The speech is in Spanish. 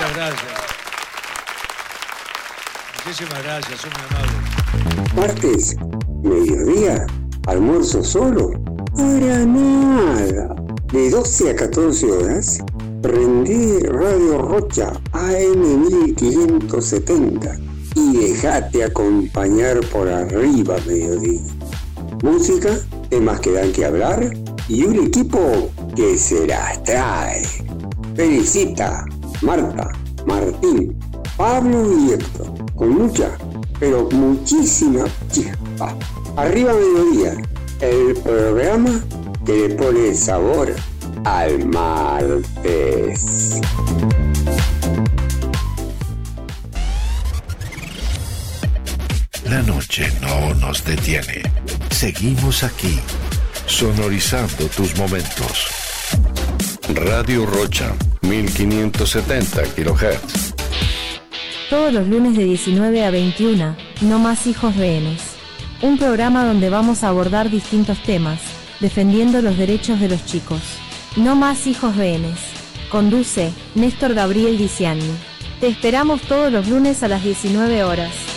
Muchas gracias. Muchísimas gracias, son muy amables. Martes, mediodía, almuerzo solo. Para nada. De 12 a 14 horas, prendí Radio Rocha AM 1570 y dejate acompañar por arriba mediodía. Música, temas que dan que hablar y un equipo que se las trae. Felicita, Marta, Martín, Pablo y Héctor, con mucha, pero muchísima chispa. Arriba mediodía, el programa que le pone sabor al martes. La noche no nos detiene. Seguimos aquí, sonorizando tus momentos. Radio Rocha, 1570 kHz. Todos los lunes de 19 a 21, No Más Hijos Rehenes. Un programa donde vamos a abordar distintos temas, defendiendo los derechos de los chicos. No Más Hijos Rehenes. Conduce Néstor Gabriel Diciani. Te esperamos todos los lunes a las 19 horas.